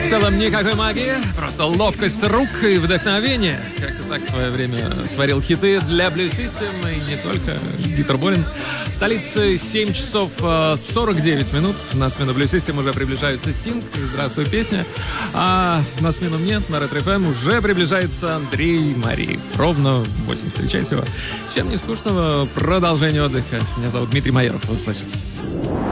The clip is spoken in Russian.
В целом никакой магии, просто ловкость рук и вдохновение. Как-то так в свое время творил хиты для Blue System и не только Дитер Болин. В столице 7 часов 49 минут. На смену Blue System уже приближается Стинг. Здравствуй, песня. А на смену мне на Ретро FM уже приближается Андрей Мари. Ровно в 8. Встречайте его. Всем не скучного продолжения отдыха. Меня зовут Дмитрий Майоров. Услышимся.